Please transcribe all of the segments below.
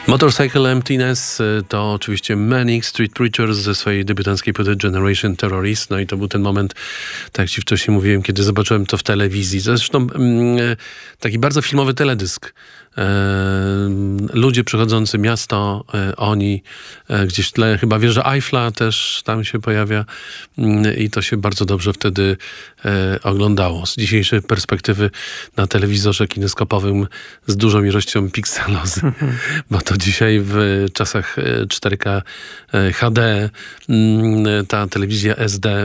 Motorcycle Emptiness to oczywiście Manic Street Preachers ze swojej debiutanckiej płyty Generation Terrorist. No i to był ten moment, tak jak ci wcześniej mówiłem, kiedy zobaczyłem to w telewizji. Zresztą taki bardzo filmowy teledysk. Ludzie przechodzący miasto, oni gdzieś w tle, chyba wieża Eiffla też tam się pojawia i to się bardzo dobrze wtedy oglądało. Z dzisiejszej perspektywy na telewizorze kineskopowym z dużą ilością pikselozy, bo to dzisiaj w czasach 4K HD ta telewizja SD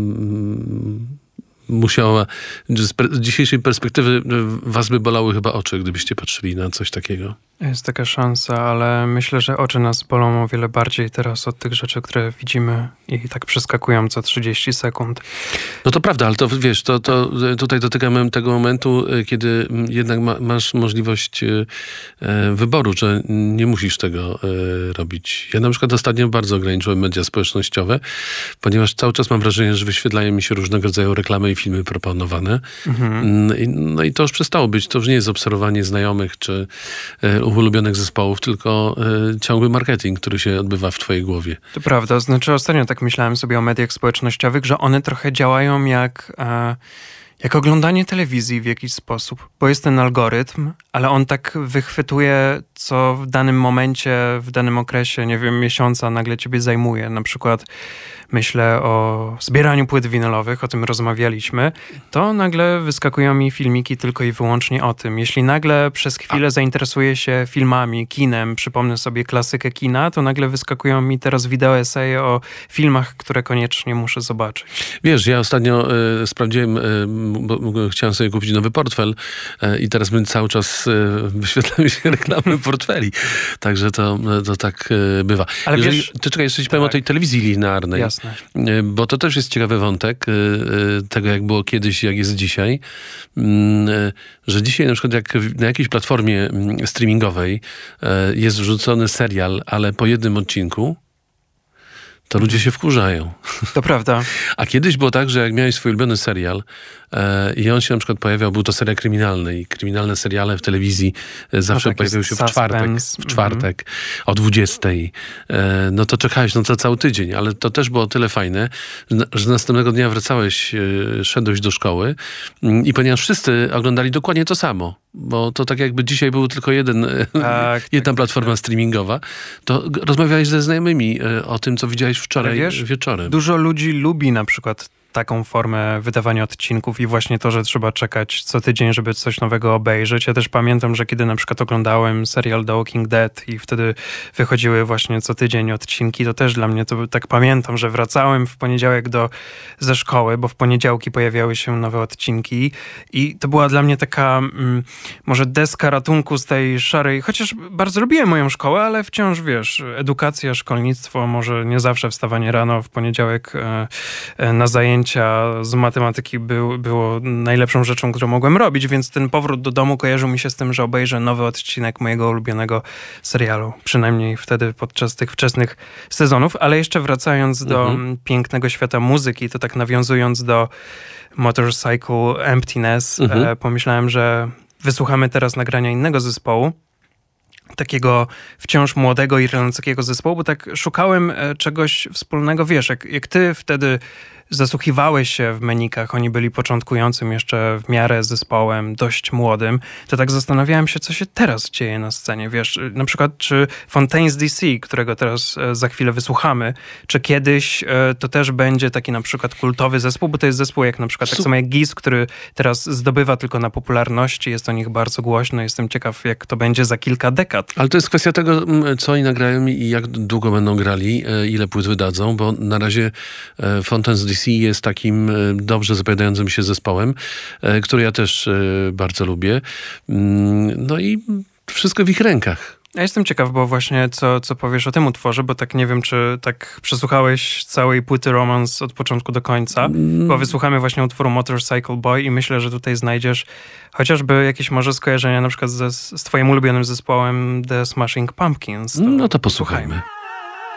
musiała, z dzisiejszej perspektywy was by bolały chyba oczy, gdybyście patrzyli na coś takiego. Jest taka szansa, ale myślę, że oczy nas bolą o wiele bardziej teraz od tych rzeczy, które widzimy i tak przeskakują co 30 sekund. No to prawda, ale to wiesz, to tutaj dotykamy tego momentu, kiedy jednak masz możliwość wyboru, że nie musisz tego robić. Ja na przykład ostatnio bardzo ograniczyłem media społecznościowe, ponieważ cały czas mam wrażenie, że wyświetlają mi się różnego rodzaju reklamy i filmy proponowane. No i to już przestało być. To już nie jest obserwowanie znajomych czy ulubionych zespołów, tylko ciągły marketing, który się odbywa w twojej głowie. To prawda. Znaczy ostatnio tak myślałem sobie o mediach społecznościowych, że one trochę działają jak oglądanie telewizji w jakiś sposób. Bo jest ten algorytm, ale on tak wychwytuje, co w danym momencie, w danym okresie, nie wiem, miesiąca nagle ciebie zajmuje. Na przykład myślę o zbieraniu płyt winylowych, o tym rozmawialiśmy, to nagle wyskakują mi filmiki tylko i wyłącznie o tym. Jeśli nagle przez chwilę zainteresuję się filmami, kinem, przypomnę sobie klasykę kina, to nagle wyskakują mi teraz wideo eseje o filmach, które koniecznie muszę zobaczyć. Wiesz, ja ostatnio sprawdziłem, bo chciałem sobie kupić nowy portfel i teraz cały czas wyświetlają się reklamy portfeli. Także to tak bywa. Ale wiesz, czekaj, jeszcze ci powiem o tej telewizji linearnej. Jasne. Bo to też jest ciekawy wątek tego, jak było kiedyś, jak jest dzisiaj. Że dzisiaj na przykład jak na jakiejś platformie streamingowej jest wrzucony serial, ale po jednym odcinku, to ludzie się wkurzają. To prawda. A kiedyś było tak, że jak miałeś swój ulubiony serial i on się na przykład pojawiał, był to serial kryminalny i kryminalne seriale w telewizji zawsze pojawiały się w czwartek o 20:00. No to czekałeś to cały tydzień, ale to też było tyle fajne, że następnego dnia wracałeś, szedłeś do szkoły i ponieważ wszyscy oglądali dokładnie to samo, bo to tak jakby dzisiaj był tylko jedna platforma streamingowa, to rozmawiałeś ze znajomymi o tym, co widziałeś wczoraj wieczorem. Dużo ludzi lubi na przykład taką formę wydawania odcinków i właśnie to, że trzeba czekać co tydzień, żeby coś nowego obejrzeć. Ja też pamiętam, że kiedy na przykład oglądałem serial The Walking Dead i wtedy wychodziły właśnie co tydzień odcinki, to też dla mnie to tak pamiętam, że wracałem w poniedziałek ze szkoły, bo w poniedziałki pojawiały się nowe odcinki i to była dla mnie taka może deska ratunku z tej szarej, chociaż bardzo lubiłem moją szkołę, ale wciąż wiesz, edukacja, szkolnictwo, może nie zawsze wstawanie rano w poniedziałek na zajęcia z matematyki było najlepszą rzeczą, którą mogłem robić, więc ten powrót do domu kojarzył mi się z tym, że obejrzę nowy odcinek mojego ulubionego serialu. Przynajmniej wtedy podczas tych wczesnych sezonów. Ale jeszcze wracając do pięknego świata muzyki, to tak nawiązując do Motorcycle Emptiness, pomyślałem, że wysłuchamy teraz nagrania innego zespołu, takiego wciąż młodego irlandzkiego zespołu, bo tak szukałem czegoś wspólnego. Wiesz, jak ty wtedy zasłuchiwałeś się w Menikach, oni byli początkującym jeszcze w miarę zespołem, dość młodym, to tak zastanawiałem się, co się teraz dzieje na scenie. Wiesz, na przykład czy Fontaines DC, którego teraz za chwilę wysłuchamy, czy kiedyś to też będzie taki na przykład kultowy zespół, bo to jest zespół jak na przykład tak samo jak Giz, który teraz zdobywa tylko na popularności, jest o nich bardzo głośno. Jestem ciekaw, jak to będzie za kilka dekad. Ale to jest kwestia tego, co oni nagrają i jak długo będą grali, ile płyt wydadzą, bo na razie Fontaines DC jest takim dobrze zapowiadającym się zespołem, który ja też bardzo lubię. No i wszystko w ich rękach. Ja jestem ciekaw, bo właśnie co powiesz o tym utworze, bo tak nie wiem, czy tak przesłuchałeś całej płyty Romance od początku do końca, bo wysłuchamy właśnie utworu Motorcycle Boy i myślę, że tutaj znajdziesz chociażby jakieś może skojarzenia na przykład z twoim ulubionym zespołem The Smashing Pumpkins. No to posłuchajmy.